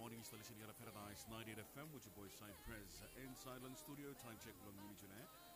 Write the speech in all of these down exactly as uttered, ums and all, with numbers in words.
morning, you're listening to Paradise ninety-eight F M with your boy Cypress inside London studio. Time check long minute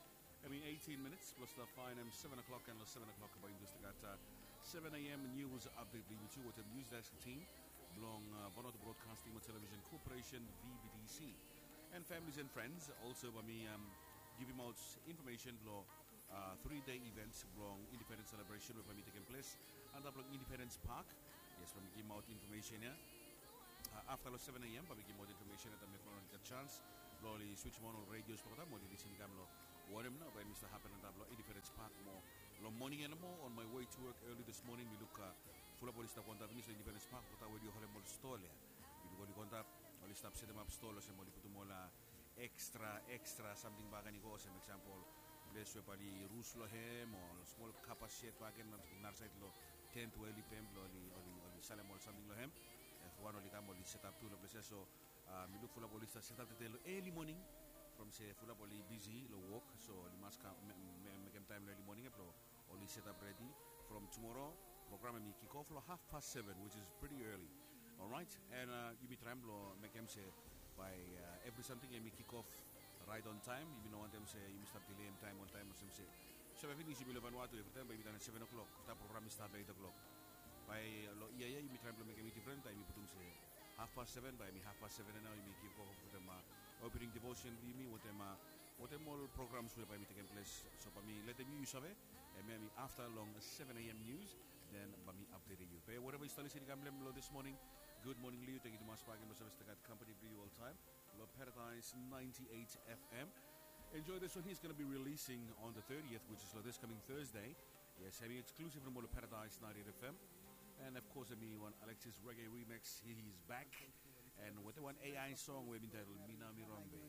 I mean eighteen minutes plus the fine M seven o'clock and the seven o'clock about just got uh, seven a m news update with you with the news desk team belong uh, one of the Broadcasting and Television Corporation V B D C and families and friends also by me um give him out information below uh, three day events belong independence celebration with me taking place and the Independence Park. Yes, when we give out information here. Uh, after seven a m, but we give more information at the Metron get chance. Lolly switch mono radios for them, or listen to Gamlo. What am now by Mister Happen and Tablo, Independence Park more. Long morning and more on my way to work early this morning. We look uh, full of police that want to finish Independence Park, but I will do Hollywood store. We go to contact, only stop set them up stores and Moliputumola extra, extra something back and he goes, an example. Place where the Ruslo hem or small capacity wagon, Narsite lo, ten to early pem, or the Salem or something lo hem. If one only come set up two places, so uh, we look for the police set up the early morning from say full of busy lo walk, so the must come make time early morning, only set up ready from tomorrow. Program me kick off lo half past seven, which is pretty early. All right, and uh, you be tremble make them say by uh, every something and me kick off right on time. You know, want them say you must have delay in time on time or some say. So I finish you will have one every time, maybe done at seven o'clock. That program start by eight o'clock. By lo iya iya, you may try to make a different time. You put them say half past seven. By me half past seven and now you may give off with them uh, opening devotion. With me what them uh, what them all programs will by me taking place. So by me let them use of it and maybe after long seven a m news. Then by me updating you. But whatever is listening to this morning. Good morning, Leo. Thank you to my Sparking service to that company for you all time. Love Paradise ninety-eight F M. Enjoy this one. He's going to be releasing on the thirtieth, which is this coming Thursday. Yes, having exclusive from Love Paradise ninety-eight F M. And of course, I mean, one Alexis Reggae Remix, he, he's back. And with the one A I song, we've been titled Mina Mirombe.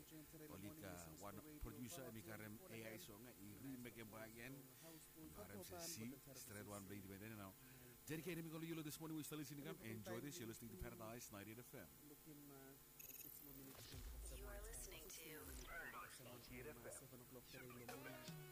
Olika, one producer, and Mikarem A I song, he remake him back again. Barem says, see, straight one blade with it now. Dedicated to you this morning, we're still listening. Enjoy this, you're listening to Paradise ninety-eight F M. You are listening to Paradise ninety-eight F M.